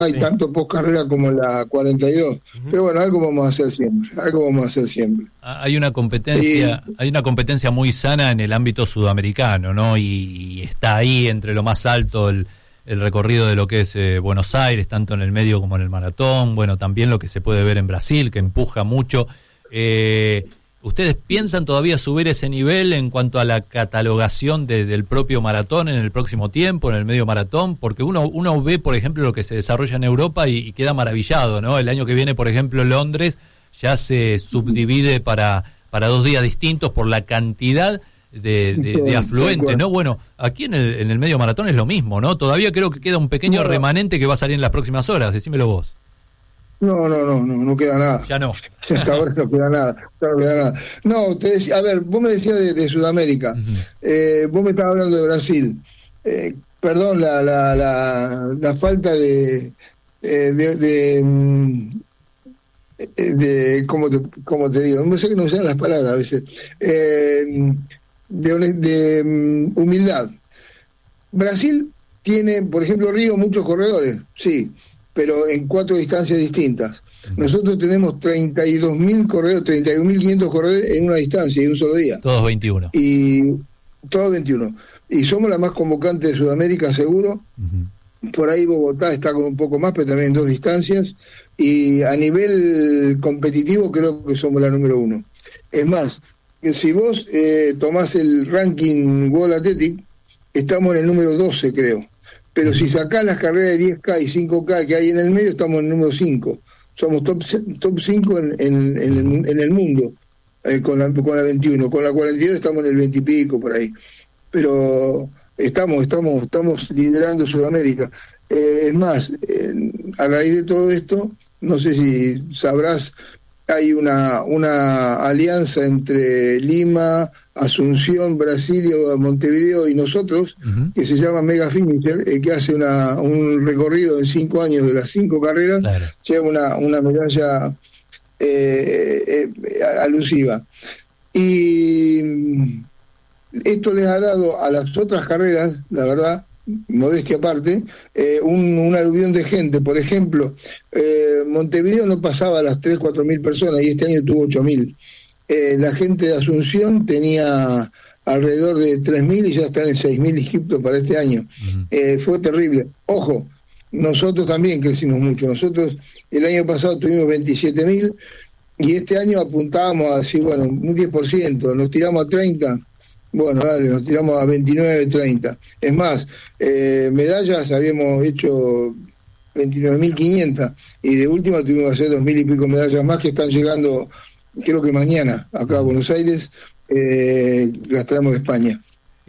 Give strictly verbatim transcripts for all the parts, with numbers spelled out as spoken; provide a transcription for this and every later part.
hay sí. tanto post carrera como en la cuarenta y dos, uh-huh. Pero bueno, algo vamos a hacer siempre, algo vamos a hacer siempre. Hay una competencia, y... hay una competencia muy sana en el ámbito sudamericano, ¿no? Y, y está ahí entre lo más alto el, el recorrido de lo que es eh, Buenos Aires, tanto en el medio como en el maratón, bueno, también lo que se puede ver en Brasil, que empuja mucho. Eh, ¿Ustedes piensan todavía subir ese nivel en cuanto a la catalogación de, del propio maratón en el próximo tiempo, en el medio maratón? Porque uno uno ve, por ejemplo, lo que se desarrolla en Europa y, y queda maravillado, ¿no? El año que viene, por ejemplo, Londres ya se subdivide para, para dos días distintos por la cantidad de, de, de afluentes, ¿no? Bueno, aquí en el, en el medio maratón es lo mismo, ¿no? Todavía creo que queda un pequeño bueno, remanente que va a salir en las próximas horas, decímelo vos. No, no, no, no, no queda nada. Ya no. Hasta ahora no queda nada. No queda nada. No, te decía, a ver, vos me decías de, de Sudamérica. Uh-huh. Eh, vos me estabas hablando de Brasil. Eh, perdón, la, la, la, la falta de, eh, de, de, de, de ¿cómo te, cómo te digo? No sé que no usan las palabras a veces. Eh, de, de um, humildad. Brasil tiene, por ejemplo, Río, muchos corredores, sí, pero en cuatro distancias distintas. Nosotros tenemos treinta y dos mil corredores, treinta y un mil quinientos corredores en una distancia, en un solo día. Todos veintiuno. Y todos veintiuno. Y somos la más convocante de Sudamérica, seguro. Uh-huh. Por ahí Bogotá está con un poco más, pero también en dos distancias. Y a nivel competitivo creo que somos la número uno. Es más, que si vos eh, tomás el ranking World Athletic, estamos en el número doce, creo. Pero si sacás las carreras de diez K y cinco K que hay en el medio, estamos en el número cinco. Somos top top cinco en, en, en, el, en el mundo, eh, con, la, con la veintiuno. Con la cuarenta y dos estamos en el veinte y pico, por ahí. Pero estamos estamos estamos liderando Sudamérica. Eh, es más, eh, a raíz de todo esto, no sé si sabrás, hay una una alianza entre Lima, Asunción, Brasil, Montevideo y nosotros, uh-huh. que se llama Mega Finisher, eh, que hace una, un recorrido en cinco años de las cinco carreras, claro. Lleva una, una medalla eh, eh, alusiva. Y esto les ha dado a las otras carreras, la verdad, modestia aparte, eh, un, un aluvión de gente. Por ejemplo, eh, Montevideo no pasaba a las tres, cuatro mil personas y este año tuvo ocho mil. Eh, la gente de Asunción tenía alrededor de tres mil y ya están en seis mil inscriptos para este año. Uh-huh. Eh, fue terrible. Ojo, nosotros también crecimos mucho. Nosotros el año pasado tuvimos veintisiete mil y este año apuntábamos a decir, bueno, un diez por ciento, nos tiramos a treinta. Bueno, dale, nos tiramos a veintinueve, treinta. Es más, eh, medallas habíamos hecho veintinueve mil quinientas y de última tuvimos que hacer dos mil y pico medallas más que están llegando, creo que mañana, acá a Buenos Aires, eh, las traemos de España.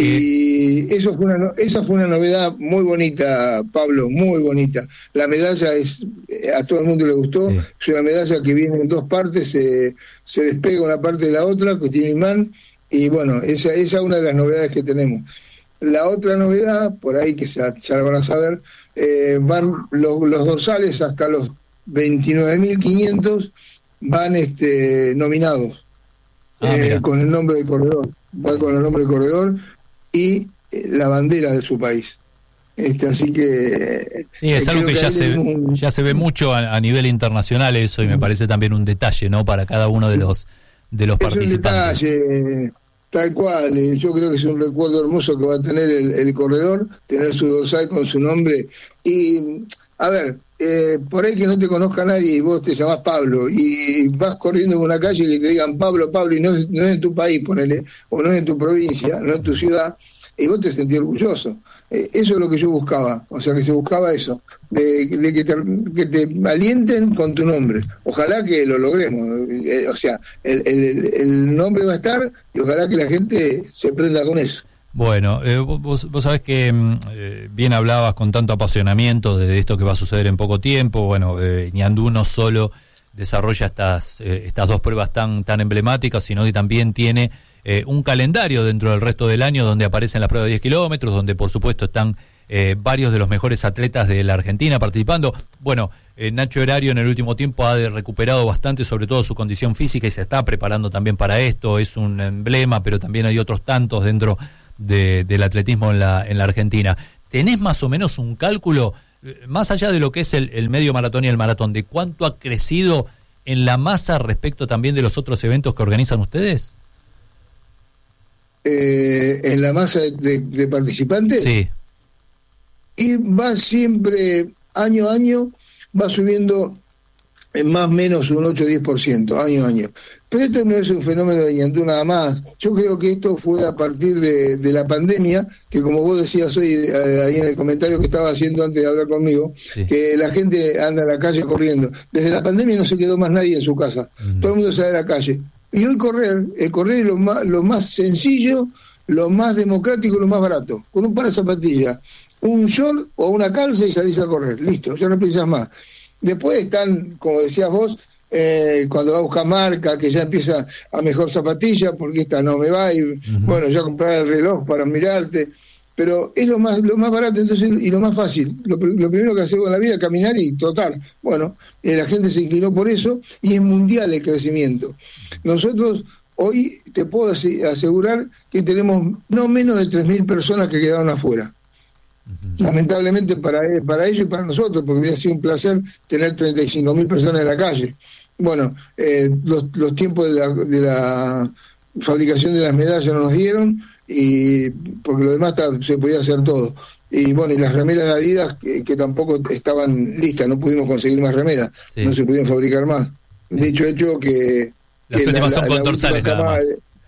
Y eso fue una, esa fue una novedad muy bonita, Pablo, muy bonita. La medalla es, a todo el mundo le gustó, sí. Es una medalla que viene en dos partes, se, se despega una parte de la otra, que tiene imán. Y bueno, esa, esa es una de las novedades que tenemos. La otra novedad, por ahí que ya, ya la van a saber, eh, van los, los dorsales hasta los veintinueve mil quinientos van este, nominados, ah, eh, con el nombre del corredor, van con el nombre del corredor y eh, la bandera de su país. Este, así que sí, es algo que, que ya se un... ya se ve mucho a, a nivel internacional eso, y me parece también un detalle, ¿no?, para cada uno de los de los es participantes. Un detalle, tal cual. Eh, yo creo que es un recuerdo hermoso que va a tener el, el corredor, tener su dorsal con su nombre. Y a ver, eh, por ahí que no te conozca nadie y vos te llamás Pablo y vas corriendo en una calle y que te digan Pablo, Pablo, y no, no es en tu país, ponele, o no es en tu provincia, no es en tu ciudad, y vos te sentís orgulloso. Eh, eso es lo que yo buscaba, o sea que se buscaba eso, de, de que, te, que te alienten con tu nombre. Ojalá que lo logremos, eh, o sea, el, el, el nombre va a estar y ojalá que la gente se prenda con eso. Bueno, eh, vos, vos sabés que eh, bien hablabas con tanto apasionamiento de esto que va a suceder en poco tiempo. Bueno, eh, Ñandú no solo desarrolla estas eh, estas dos pruebas tan tan emblemáticas, sino que también tiene eh, un calendario dentro del resto del año donde aparecen las pruebas de diez kilómetros, donde por supuesto están eh, varios de los mejores atletas de la Argentina participando. Bueno, eh, Nacho Erario en el último tiempo ha recuperado bastante, sobre todo su condición física, y se está preparando también para esto. Es un emblema, pero también hay otros tantos dentro de, del atletismo en la, en la Argentina. ¿Tenés más o menos un cálculo más allá de lo que es el, el medio maratón y el maratón, ¿de cuánto ha crecido en la masa respecto también de los otros eventos que organizan ustedes? Eh, ¿En la masa de, de, de participantes? Sí. Y va siempre, año a año, va subiendo en más o menos un ocho o diez por ciento, año a año. Pero esto no es un fenómeno de Ñandú nada más. Yo creo que esto fue a partir de, de la pandemia, que como vos decías hoy, eh, ahí en el comentario que estaba haciendo antes de hablar conmigo, sí, que la gente anda a la calle corriendo. Desde la pandemia no se quedó más nadie en su casa. Uh-huh. Todo el mundo sale a la calle. Y hoy correr, el correr es lo más, lo más sencillo, lo más democrático, lo más barato. Con un par de zapatillas, un short o una calza y salís a correr. Listo, ya no precisas más. Después están, como decías vos, eh, cuando va a buscar marca, que ya empieza a mejor zapatilla, porque esta no me va, y uh-huh. bueno, ya comprar el reloj para mirarte. Pero es lo más lo más barato entonces y lo más fácil. Lo, lo primero que hacemos en la vida es caminar y trotar. Bueno, eh, la gente se inclinó por eso y es mundial el crecimiento. Nosotros hoy te puedo asegurar que tenemos no menos de tres mil personas que quedaron afuera. Uh-huh. Lamentablemente para, para ellos y para nosotros, porque hubiera sido un placer tener treinta y cinco mil personas en la calle. Bueno, eh, los, los tiempos de la, de la fabricación de las medallas no nos dieron, y porque lo demás ta, se podía hacer todo. Y bueno, y las remeras de Adidas que, que tampoco estaban listas, no pudimos conseguir más remeras, sí, no se pudieron fabricar más. Sí, dicho sí. hecho que, las que últimas la, son la, con dorsales nada más.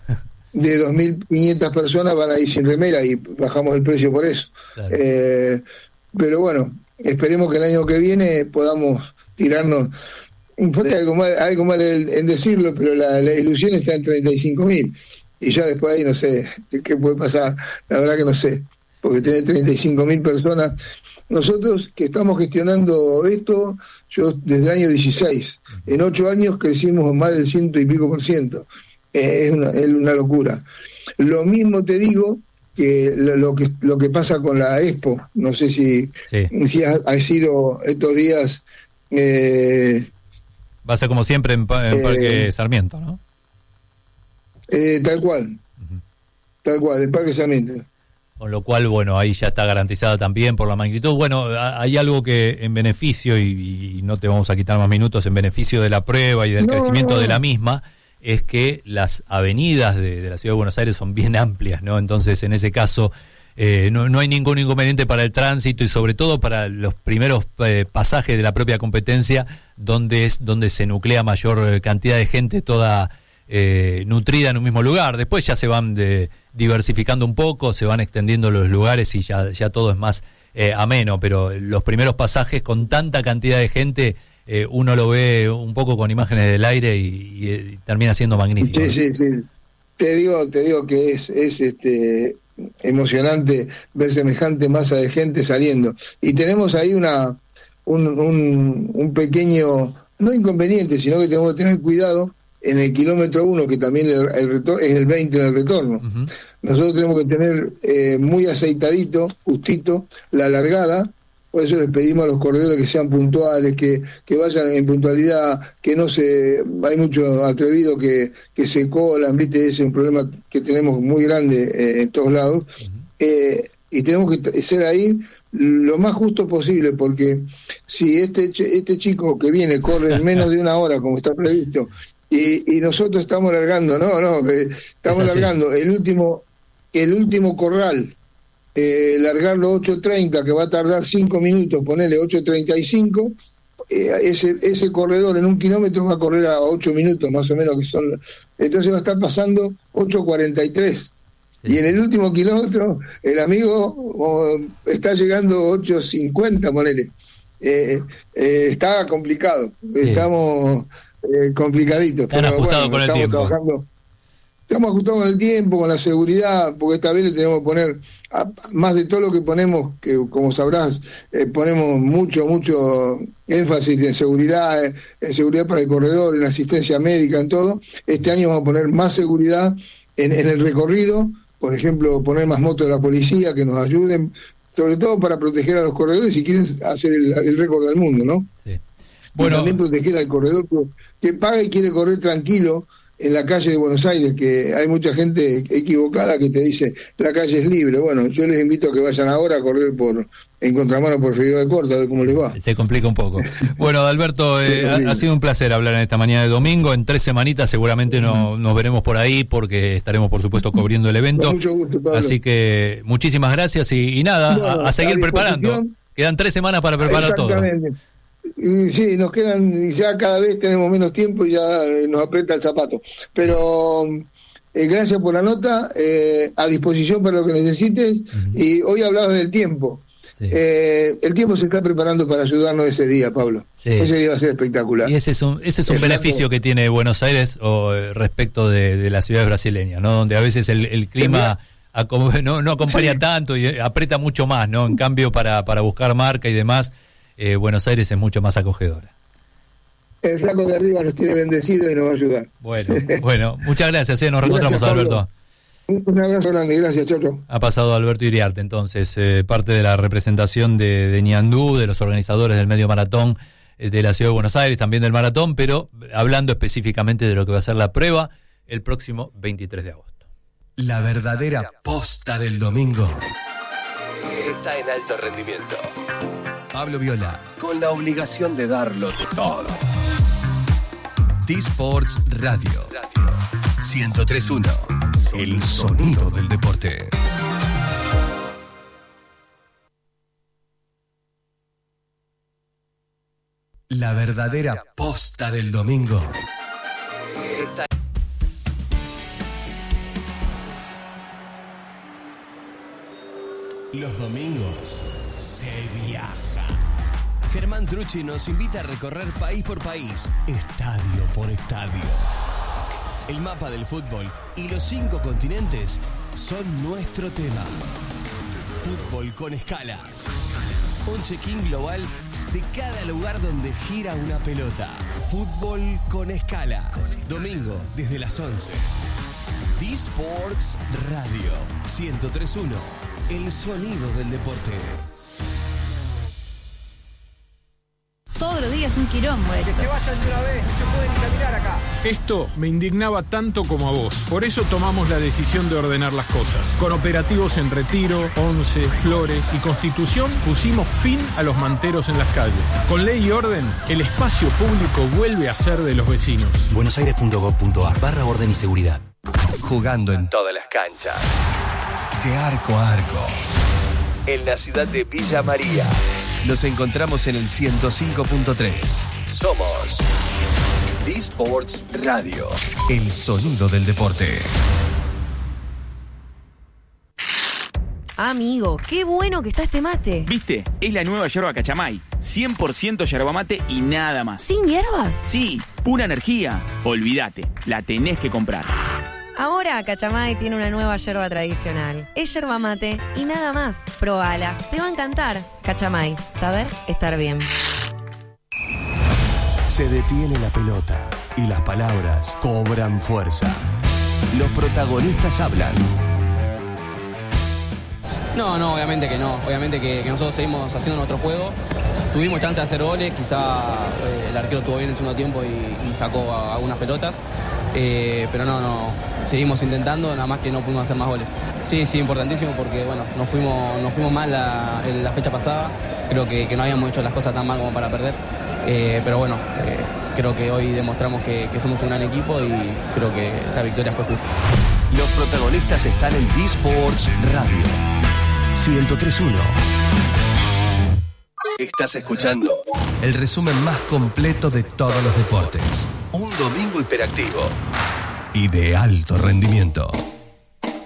De, de dos mil quinientas personas van a ir sin remera y bajamos el precio por eso. Claro. Eh, pero bueno, esperemos que el año que viene podamos tirarnos. Por ahí algo mal, algo mal en, en decirlo, pero la, la ilusión está en treinta y cinco mil. Y ya después ahí no sé qué puede pasar, la verdad que no sé, porque tener treinta y cinco mil personas, nosotros que estamos gestionando esto, yo desde el año dieciséis, en ocho años crecimos más del ciento y pico por ciento, eh, es, una, es una locura. Lo mismo te digo que lo, lo que lo que pasa con la Expo, no sé si, sí. si ha, ha sido estos días... Eh, Va a ser como siempre en, en eh, Parque Sarmiento, ¿no? Eh, tal cual, uh-huh. tal cual, el Parque Sarmiento. Con lo cual, bueno, ahí ya está garantizada también por la magnitud. Bueno, hay algo que en beneficio, y, y no te vamos a quitar más minutos, en beneficio de la prueba y del no, crecimiento no, no. de la misma, es que las avenidas de, de la Ciudad de Buenos Aires son bien amplias, ¿no? Entonces, en ese caso, eh, no, no hay ningún inconveniente para el tránsito y sobre todo para los primeros eh, pasajes de la propia competencia, donde es donde se nuclea mayor cantidad de gente toda... Eh, nutrida en un mismo lugar. Después ya se van de, diversificando un poco, se van extendiendo los lugares y ya, ya todo es más eh, ameno, pero los primeros pasajes con tanta cantidad de gente eh, uno lo ve un poco con imágenes del aire y, y, y termina siendo magnífico. Sí, ¿no? sí, sí. Te digo, te digo que es, es este emocionante ver semejante masa de gente saliendo. Y tenemos ahí una un, un, un pequeño, no inconveniente, sino que tenemos que tener cuidado en el kilómetro uno, que también el, el retor- es el veinte en el retorno. Uh-huh. Nosotros tenemos que tener eh, muy aceitadito, justito, la largada. Por eso les pedimos a los corredores que sean puntuales, que, que vayan en puntualidad, que no se... Hay muchos atrevidos que, que se colan, ¿viste? Ese es un problema que tenemos muy grande eh, en todos lados. Uh-huh. Eh, y tenemos que t- ser ahí lo más justo posible, porque si este, ch- este chico que viene corre en menos de una hora, como está previsto, Y, y nosotros estamos largando, no, no, eh, estamos largando el último el último corral, eh, largarlo ocho treinta, que va a tardar cinco minutos, ponerle ocho treinta y cinco, eh, ese ese corredor en un kilómetro va a correr a ocho minutos más o menos, que son, entonces va a estar pasando ocho cuarenta y tres. Sí. Y en el último kilómetro el amigo oh, está llegando ocho cincuenta, ponele. Eh, eh, está complicado, sí. estamos... Eh, complicadito. Están ajustados bueno, con el tiempo. Trabajando, estamos ajustados con el tiempo, con la seguridad, porque esta vez le tenemos que poner, a, más de todo lo que ponemos, que como sabrás, eh, ponemos mucho, mucho énfasis en seguridad, eh, en seguridad para el corredor, en asistencia médica, en todo. Este año vamos a poner más seguridad en, en el recorrido, por ejemplo, poner más motos de la policía que nos ayuden, sobre todo para proteger a los corredores si quieren hacer el, el récord del mundo, ¿no? Sí. Bueno, y también proteger al corredor que, que paga y quiere correr tranquilo, en la calle de Buenos Aires, que hay mucha gente equivocada que te dice la calle es libre. Bueno, yo les invito a que vayan ahora a correr por en contramano por Figueroa de Corta, a ver cómo les va. Se complica un poco. Bueno, Alberto, eh, ha, ha sido un placer hablar en esta mañana de domingo. En tres semanitas seguramente no, nos veremos por ahí, porque estaremos, por supuesto, cubriendo el evento. Con mucho gusto, Pablo. Así que muchísimas gracias y, y nada, bueno, a, a seguir preparando. Quedan tres semanas para preparar todo. Exactamente. Sí, nos quedan, ya cada vez tenemos menos tiempo y ya nos aprieta el zapato. Pero eh, gracias por la nota, eh, a disposición para lo que necesites. Uh-huh. Y hoy hablabas del tiempo. Sí. Eh, el tiempo se está preparando para ayudarnos ese día, Pablo. Sí. Ese día va a ser espectacular. Y ese es un, ese es un beneficio que tiene Buenos Aires o, respecto de, de las ciudades brasileñas, ¿no? Donde a veces el, el clima no, no acompaña sí. tanto y aprieta mucho más, ¿no? En cambio, para, para buscar marca y demás, eh, Buenos Aires es mucho más acogedora. El flaco de arriba nos tiene bendecido y nos va a ayudar. Bueno, bueno, muchas gracias, ¿eh? Nos reencontramos, gracias, Alberto. Un abrazo grande, gracias, Chocho. Ha pasado Alberto Iriarte, entonces, eh, parte de la representación de, de Ñandú, de los organizadores del medio maratón eh, de la Ciudad de Buenos Aires, también del maratón, pero hablando específicamente de lo que va a ser la prueba el próximo veintitrés de agosto. La verdadera posta del domingo está en Alto Rendimiento. Pablo Viola, con la obligación de darlo todo. T-Sports Radio, Radio ciento tres punto uno. El sonido del deporte. La verdadera posta del domingo está... Los domingos se viaja. Germán Trucci nos invita a recorrer país por país, estadio por estadio. El mapa del fútbol y los cinco continentes son nuestro tema. Fútbol con escala. Un check-in global de cada lugar donde gira una pelota. Fútbol con escala. Domingo desde las once. T-Sports Radio ciento tres punto uno. El sonido del deporte. Todos los días un quilombo. Que se vayan de una vez, no se puede ni caminar acá. Esto me indignaba tanto como a vos. Por eso tomamos la decisión de ordenar las cosas. Con operativos en Retiro, Once, Flores y Constitución pusimos fin a los manteros en las calles. Con ley y orden, el espacio público vuelve a ser de los vecinos. buenosaires punto gov punto ar barra orden y seguridad. Jugando en todas las canchas. De arco a arco. En la ciudad de Villa María. Nos encontramos en el ciento cinco punto tres. Somos T-Sports Radio, el sonido del deporte. Amigo, qué bueno que está este mate. ¿Viste? Es la nueva yerba Cachamay. cien por ciento yerba mate y nada más. ¿Sin hierbas? Sí, pura energía. Olvídate, la tenés que comprar. Ahora Cachamay tiene una nueva yerba tradicional. Es yerba mate y nada más. Probala, te va a encantar. Cachamay, saber estar bien. Se detiene la pelota y las palabras cobran fuerza. Los protagonistas hablan. No, no, obviamente que no. Obviamente que, que nosotros seguimos haciendo nuestro juego. Tuvimos chance de hacer goles, quizá eh, el arquero estuvo bien en el segundo tiempo y, y sacó a, a algunas pelotas. Eh, pero no, no, seguimos intentando, nada más que no pudimos hacer más goles. Sí, sí, importantísimo porque bueno, nos fuimos, nos fuimos mal la, la fecha pasada, creo que, que no habíamos hecho las cosas tan mal como para perder, eh, pero bueno, eh, creo que hoy demostramos que, que somos un gran equipo y creo que la victoria fue justa. Los protagonistas están en T-Sports Radio ciento tres punto uno. Estás escuchando el resumen más completo de todos los deportes. Un domingo hiperactivo y de alto rendimiento.